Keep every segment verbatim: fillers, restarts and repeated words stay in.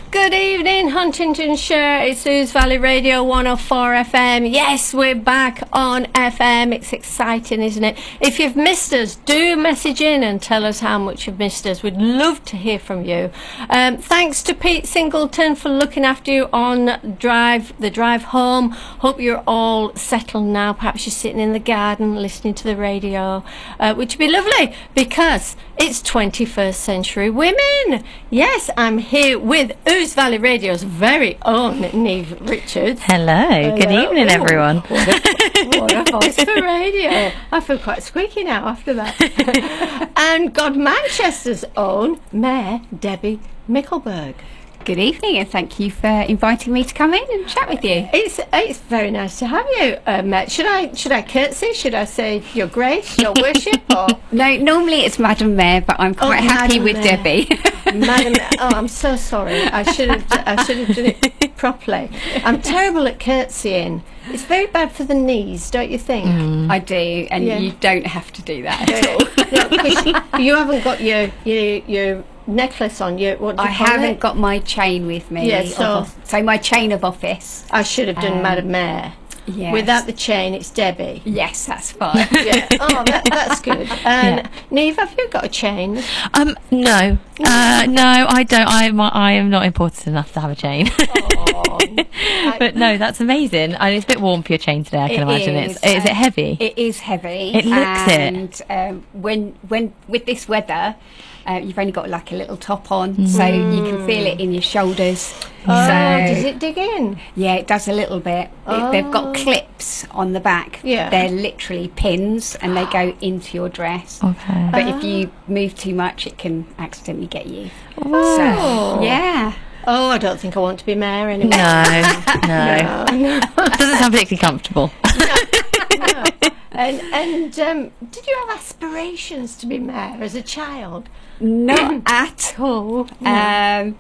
Good evening, Huntingdonshire. It's Ouse Valley Radio one oh four F M. Yes, we're back on F M. It's exciting, isn't it? If you've missed us, do message in and tell us how much you've missed us. We'd love to hear from you. Um, thanks to Pete Singleton for looking after you on drive the drive home. Hope you're all settled now. Perhaps you're sitting in the garden listening to the radio, uh, which would be lovely because it's twenty-first century women. Yes, I'm here with Ouse Valley Radio's very own Niamh Richards. Hello, Hello. Good evening, Ooh, everyone. What a, what a voice for radio. I feel quite squeaky now after that. And God Manchester's own Mayor Debbie Mickelberg. Good evening, and thank you for inviting me to come in and chat with you. It's it's very nice to have you, uh, Matt. Should I should I curtsy? Should I say Your Grace, Your Worship? Or no, normally it's Madam Mayor, but I'm quite oh, happy Madam with Mayor. Debbie. Madam, oh, I'm so sorry. I should have I should have done it properly. I'm terrible at curtsying. It's very bad for the knees, don't you think? Mm. I do, and yeah. You don't have to do that at all. No, you haven't got your your your. necklace on you. What do you I call haven't it? got my chain with me. Yeah, so, so my chain of office. I should have done um, Madam Mayor. Yes. Without the chain, it's Debbie. Yes, that's fine. Yeah. Oh, that, that's good. And yeah. Niamh, have you got a chain? Um, no, uh, no, I don't. I am. I am not important enough to have a chain. Oh, but no, that's amazing. And it's a bit warm for your chain today. I can it imagine is, it's. Is it heavy? It is heavy. It looks and, it. Um, when when with this weather. Uh, you've only got like a little top on, mm. so you can feel it in your shoulders. Oh, so, does it dig in? Yeah, it does a little bit. Oh. It, they've got clips on the back. Yeah. They're literally pins, and they go into your dress. Okay. But oh. if you move too much, it can accidentally get you. Oh. So, yeah. Oh, I don't think I want to be mayor anymore. No, no. no, no. Doesn't sound particularly comfortable. No, no. And, and um, did you have aspirations to be mayor as a child? Not at all. No. Um,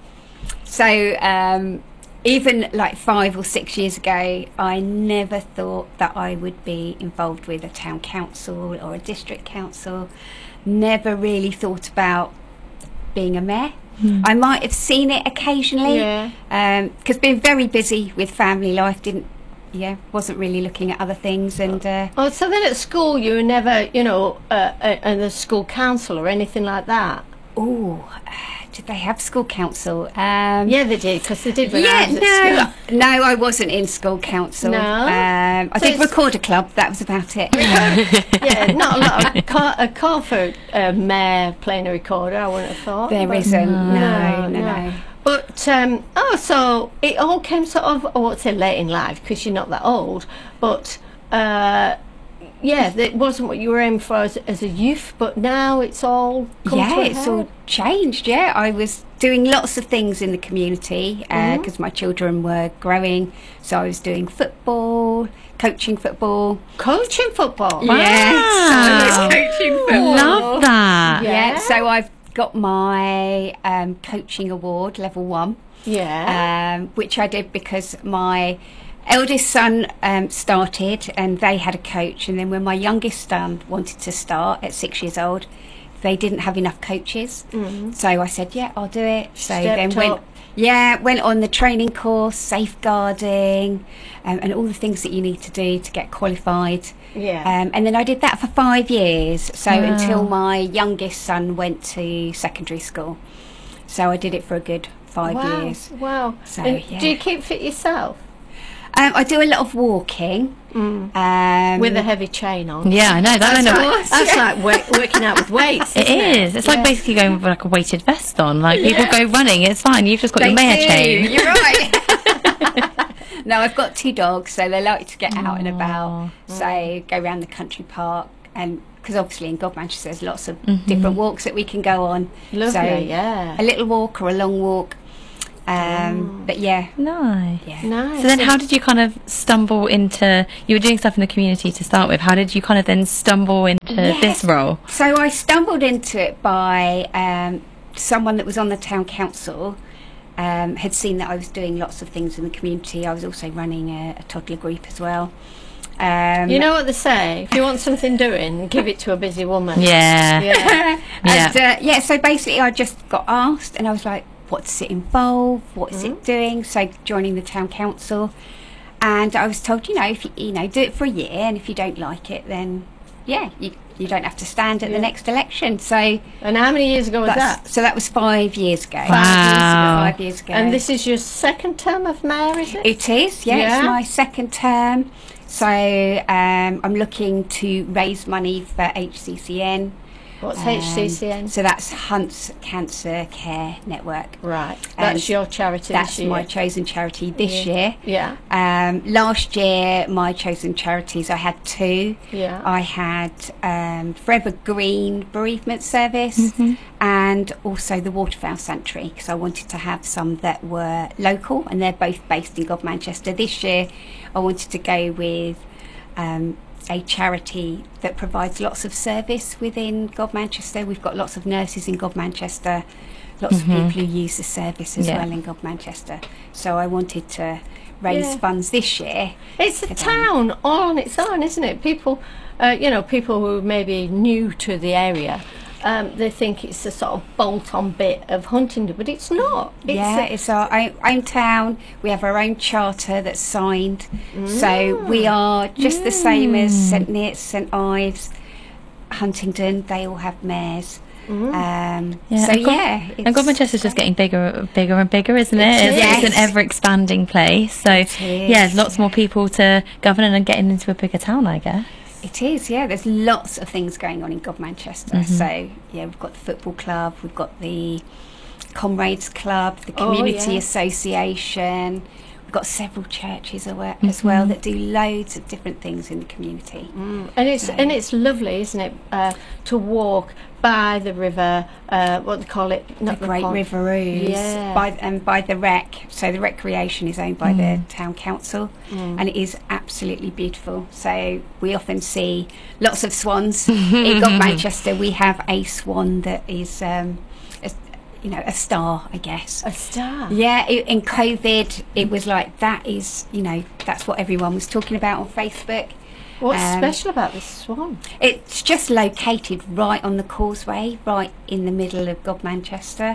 so um, even like five or six years ago, I never thought that I would be involved with a town council or a district council. Never really thought about being a mayor. Mm. I might have seen it occasionally, yeah. because um, being very busy with family life, didn't. Yeah, wasn't really looking at other things, and uh, oh, so then at school you were never, you know, uh, uh, the school council or anything like that. Oh, uh, did they have school council? Um, yeah, they did, because they did when yeah, I was at no, school. no, I wasn't in school council. No, um, I so did recorder club. That was about it. Yeah, not a lot of call, a call for a mayor playing a recorder. I wouldn't have thought there isn't. No, no, no. no. But um, oh, so it all came sort of, I won't say late in life because you're not that old, but uh, yeah, it wasn't what you were aiming for as, as a youth, but now it's all come yeah, to a it's head. all changed. Yeah, I was doing lots of things in the community because uh, mm-hmm. my children were growing, so I was doing football, coaching football, coaching football. Wow. Yes, I was coaching football. Love that. Yeah, yeah, so I've got my um, coaching award level one, yeah, um, which I did because my eldest son um, started and they had a coach, and then when my youngest son wanted to start at six years old, they didn't have enough coaches, mm-hmm. so I said yeah, I'll do it. So Stepped then went up. Yeah, went on the training course, safeguarding, um, and all the things that you need to do to get qualified. Yeah. Um, and then I did that for five years, so wow. until my youngest son went to secondary school. So I did it for a good five wow. years. Wow. So, and yeah. do you keep fit yourself? Um, I do a lot of walking. Mm. Um, with a heavy chain on. Yeah, I know. That's, that's like, like, that's like wa- working out with weights. It is. It? It's yeah. like basically going with like a weighted vest on. Like yeah. people go running, it's fine. You've just got they your mayor do. chain. You're right. No, I've got two dogs, so they like to get out Aww. and about. So go around the country park, and because obviously in God Manchester there's lots of mm-hmm. different walks that we can go on. Lovely, so yeah. A little walk or a long walk. Um, but yeah, nice. Yeah. Nice. So then, how did you kind of stumble into? You were doing stuff in the community to start with. How did you kind of then stumble into yes. this role? So I stumbled into it by um, someone that was on the town council. Um, had seen that I was doing lots of things in the community. I was also running a, a toddler group as well. Um, you know what they say? If you want something doing, give it to a busy woman. Yeah. Yeah. and, uh, yeah. So basically, I just got asked, and I was like, what does it involve, what is Mm-hmm. it doing. So joining the town council, and I was told, you know, if you, you know, do it for a year, and if you don't like it, then yeah, you you don't have to stand at Yeah. the next election. So And how many years ago was that's, that? so that was five years ago. Five years ago. Five years ago. And this is your second term of mayor, is it? It is, yeah, Yeah. it's my second term. So um, I'm looking to raise money for H C C N. What's Um, H C C N? So that's Hunt's Cancer Care Network. Right. That's and your charity That's this year. my chosen charity this Yeah. year. Yeah. Um, last year, my chosen charities, I had two. Yeah. I had um, Forever Green Bereavement Service Mm-hmm. and also the Waterfowl Sanctuary, because I wanted to have some that were local, and they're both based in God Manchester. This year, I wanted to go with um, a charity that provides lots of service within God Manchester. We've got lots of nurses in God Manchester, lots of people who use the service as Yeah. well in God Manchester. So I wanted to raise Yeah. funds this year. It's a Good town all on its own, isn't it? People, uh, you know, people who may be new to the area, um, they think it's a sort of bolt-on bit of Huntingdon, but it's not. It's yeah, a- it's our own, own town. We have our own charter that's signed. So we are just the same as St Neots, St Ives, Huntingdon. They all have mayors. Um, Yeah, so and God- yeah, And it's- God Manchester's just getting bigger, bigger and bigger, isn't it? It It's, is. it's an ever expanding place. So It is, yeah, lots yeah. more people to govern and getting into a bigger town, I guess. It is, yeah. There's lots of things going on in God Manchester. Mm-hmm. So, yeah, we've got the football club, we've got the Comrades Club, the Oh, Community yeah. Association. We've got several churches as well, as well that do loads of different things in the community. Mm. And it's and it's lovely, isn't it, uh, to walk by the river, uh, what do they call it? The Not Great pond. River Ouse, Yeah. by, and by the rec. So the recreation is owned by the town council, Mm. and it is absolutely beautiful. So we often see lots of swans in God Manchester. We have a swan that is, um, a, you know, a star, I guess. A star. Yeah, it, in COVID, it was like that is, you know, that's what everyone was talking about on Facebook. What's Um, special about this swan? It's just located right on the causeway, right in the middle of God Manchester.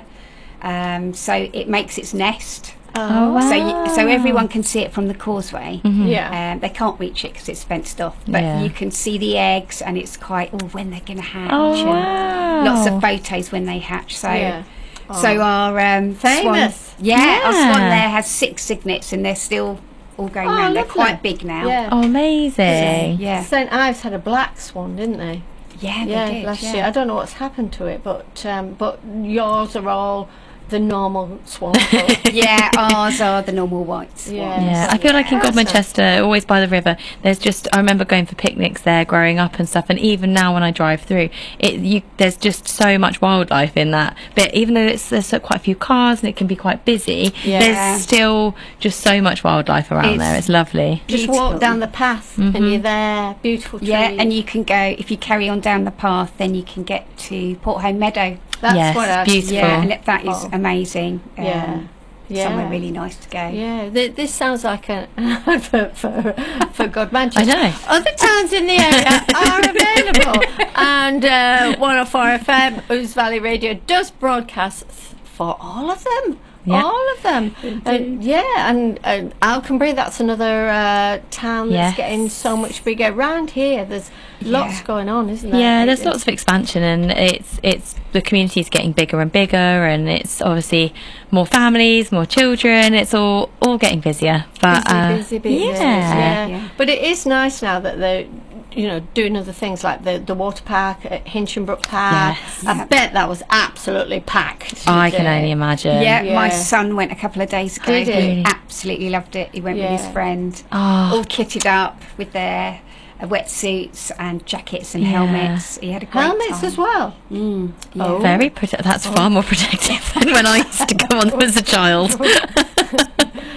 Um, so it makes its nest. Oh, wow. So you, so everyone can see it from the causeway. Yeah. Um, they can't reach it because it's fenced off, but Yeah. you can see the eggs, and it's quite oh when they're going to hatch. Oh, and wow. Lots of photos when they hatch. So Yeah. so our um, Famous. Swan, yeah, our swan Yeah. there has six signets, and they're still all going Oh, around. They're lovely. quite big now. Yeah. Oh, amazing. Yeah, Saint Ives had a black swan, didn't they? yeah, they Yeah, did, last yeah. year. I don't know what's happened to it, but um, but yours are all the normal swan colour. Yeah, ours are the normal whites. Yeah. Yeah, I feel like in God Awesome. Manchester, always by the river, there's just, I remember going for picnics there growing up and stuff, and even now when I drive through, it you there's just so much wildlife in that bit. Even though it's, there's so- quite a few cars and it can be quite busy, Yeah. there's still just so much wildlife around It's- there. It's lovely. Just Beautiful. walk down the path and you're there. Beautiful trees. Yeah, and you can go, if you carry on down the path, then you can get to Porthole Meadow. That's Yes, what I beautiful. Yeah, and it- that is Oh. amazing. Um, Yeah. Yeah. Somewhere really nice to go. Yeah, th- this sounds like an advert for, for God Manchester. I know. Other towns in the area are available. And uh, one oh four F M, Ouse Valley Radio, does broadcast for all of them. Yeah. All of them. And yeah, and, and Alconbury, that's another uh, town that's Yes. getting so much bigger. Around here, there's lots Yeah. going on, isn't there? Yeah, there's It- lots of expansion, and it's it's the community's getting bigger and bigger, and it's obviously more families, more children. It's all all getting busier. But busy, uh, busy, busy. yeah. yeah. Yeah. But it is nice now that they're, you know, doing other things like the the water park at Hinchinbrook Park. Yes. I Yeah. bet that was absolutely packed. I can today. only imagine. Yeah, Yeah. my son went a couple of days ago. Did he? Really? Absolutely loved it. He went with Yeah. his friend, Oh, all kitted up with their uh, wetsuits and jackets and Yeah. helmets. He had a great Helmets time. as well. Mm, yeah. Oh. very prote- That's far more protective than when I used to go on them as a child.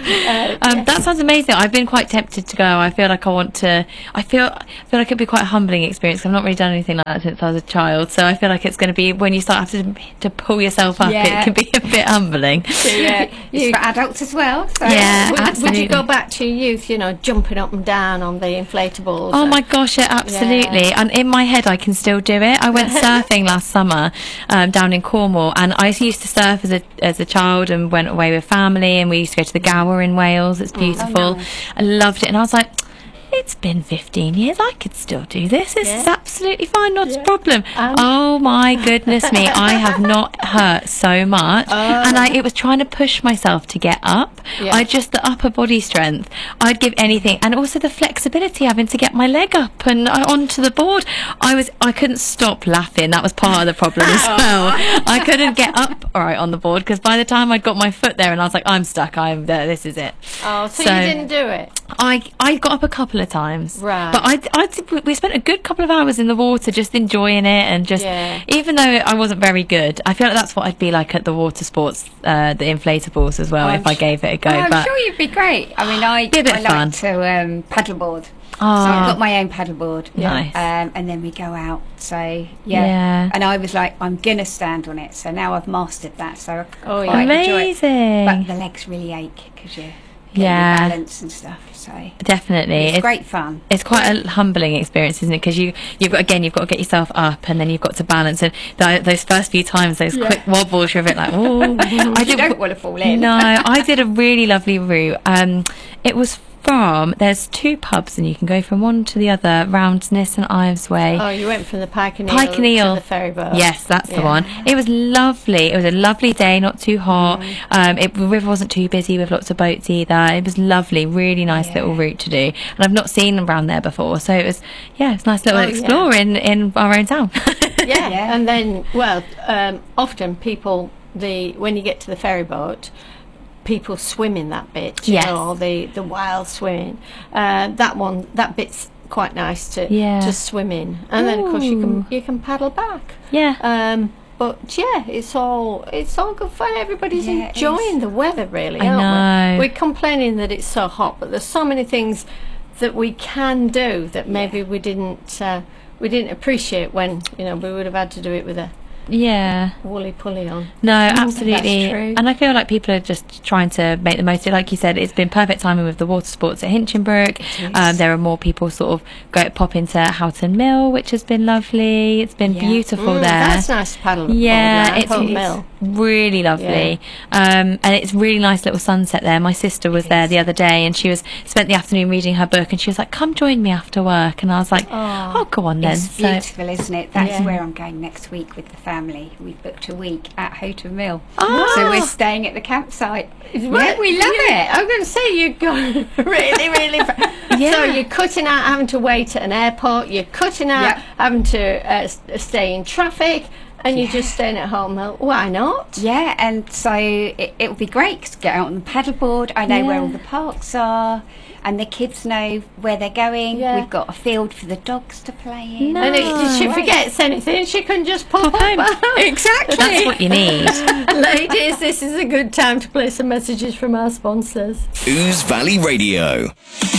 Uh, Um, yeah. that sounds amazing. I've been quite tempted to go. I feel like I want to. I feel I feel like it'd be quite a humbling experience. I've not really done anything like that since I was a child, so I feel like it's going to be when you start having to, to pull yourself up. Yeah. It can be a bit humbling. Yeah, it's You- for adults as well. So. Yeah. would, would absolutely. you go back to your youth, you know, jumping up and down on the inflatables? Oh and- my gosh, yeah, absolutely. Yeah. And in my head, I can still do it. I went surfing last summer um, down in Cornwall, and I used to surf as a as a child and went away with family, and we used to go to the Gower in Wales. It's beautiful. Oh, nice. I loved it, and I was like, it's been fifteen years. I could still do this. This is Yeah. absolutely fine. Not Yeah. a problem. And- oh my goodness me, I have not hurt so much, and I it was trying to push myself to get up. Yeah. I just the upper body strength. I'd give anything, and also the flexibility having to get my leg up and uh, onto the board. I was I couldn't stop laughing. That was part of the problem as well. I couldn't get up all right on the board because by the time I'd got my foot there, and I was like, I'm stuck. I'm there. This is it. Oh, so, So- you didn't do it? I I got up a couple of times, Right. But I I did- we spent a good couple of hours in the water, just enjoying it, and just Yeah. even though I wasn't very good, I feel like that's what I'd be like at the water sports, uh, the inflatables as well, Oh, if I'm I su- gave it a go. Oh, I'm but sure you'd be great. I mean, I, Be a bit I of like fun. to um, paddleboard. So Ah. I've got my own paddleboard. Nice. Um, and then we go out. So, yeah. Yeah. And I was like, I'm going to stand on it. So now I've mastered that. So I Oh, yeah. quite enjoy it. Amazing. But the legs really ache because you're getting Yeah. your balance and stuff. So Definitely, it's, great fun. It's quite a humbling experience, isn't it? Because you, you've got again, you've got to get yourself up, and then you've got to balance. And th- those first few times, those quick wobbles, you're a bit like, oh. I You don't want to fall in. No, I did a really lovely route. Um, it was from there's two pubs, and you can go from one to the other round Nice and Ives Way. Oh, you went from the Pike and Eel Pike and Eel. to the ferry boat. Yes, that's the Yeah. one. It was lovely. It was a lovely day, not too hot. Um, it, the river wasn't too busy with lots of boats either. It was lovely, really nice Yeah. little route to do. And I've not seen around there before, so it was yeah, it's a nice little Oh, yeah. explore in, in our own town. Yeah. Yeah. And then, well, um, often people, the when you get to the ferry boat, people swim in that bit. You Yes. know, the the wild swimming. Uh, that one, that bit's quite nice to Yeah. to swim in, and then of course you Ooh. can you can paddle back. Yeah. Um, but yeah, it's all it's all good fun. Everybody's Yeah, it enjoying is. the weather, really. I aren't know. We? We're complaining that it's so hot, but there's so many things that we can do that maybe we didn't uh, we didn't appreciate when you know we would have had to do it with a Yeah. woolly pulley on. No, absolutely. That's true. And I feel like people are just trying to make the most of it. Like you said, it's been perfect timing with the water sports at Hinchinbrook. is. Um, there are more people sort of go pop into Houghton Mill, which has been lovely. It's been Yeah. beautiful Mm, there. That's nice to paddle. Yeah, on, it's, Houghton it's Mill. really lovely, um, and it's really nice little sunset there. My sister was there the other day, and she was spent the afternoon reading her book, and she was like, "Come join me after work," and I was like, Oh. "Oh, go on then." It's So beautiful, isn't it? That's Yeah. where I'm going next week with the family. We booked a week at Houghton Mill. Ah. So we're staying at the campsite. Well, Yeah, we love yeah, it. I'm going to say you go really, really. fr- Yeah. So you're cutting out having to wait at an airport. You're cutting out Yep. having to uh, s- stay in traffic, and you're Yeah. just staying at home. Well, why not? Yeah, and so it, it'll be great to get out on the paddleboard. I know where Yeah. all the parks are, and the kids know where they're going. Yeah. We've got a field for the dogs to play in. No. And if Oh, she right. forgets anything, she can just pop, Pop home. up. Exactly. that's what you need. Ladies, this is a good time to play some messages from our sponsors. Ooze Valley Radio.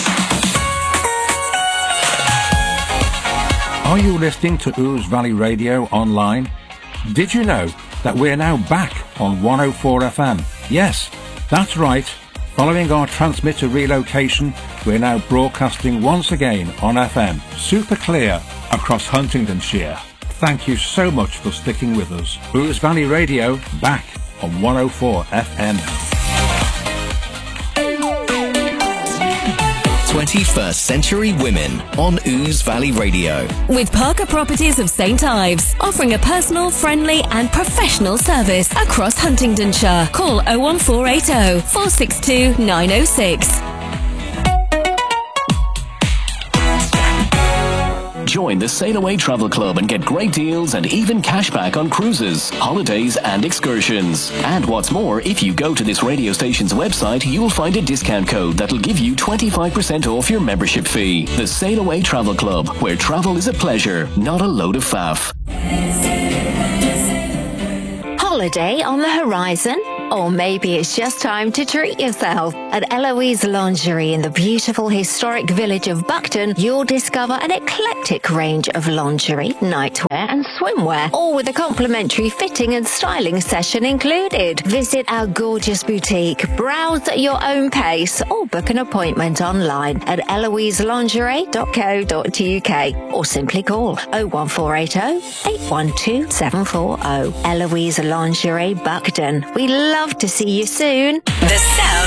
Are you listening to Ooze Valley Radio online? Did you know that we're now back on one oh four F M? Yes, that's right. Following our transmitter relocation, we're now broadcasting once again on F M, super clear across Huntingdonshire. Thank you so much for sticking with us. Ooze Valley Radio back on one oh four F M. twenty-first Century Women on Ooze Valley Radio. With Parker Properties of Saint Ives, offering a personal, friendly and professional service across Huntingdonshire. Call oh one four eight oh, four six two, nine oh six. Join the Sail Away Travel Club and get great deals and even cashback on cruises, holidays and excursions. And what's more, if you go to this radio station's website, you'll find a discount code that'll give you twenty-five percent off your membership fee. The Sail Away Travel Club, where travel is a pleasure, not a load of faff. Holiday on the horizon? Or maybe it's just time to treat yourself. At Eloise Lingerie in the beautiful historic village of Buckton, you'll discover an eclectic range of lingerie, nightwear and swimwear, all with a complimentary fitting and styling session included. Visit our gorgeous boutique, browse at your own pace, or book an appointment online at eloise lingerie dot co dot uk or simply call oh one four eight oh, eight one two, seven four oh. Eloise Lingerie Buckton. We love to see you soon. The sound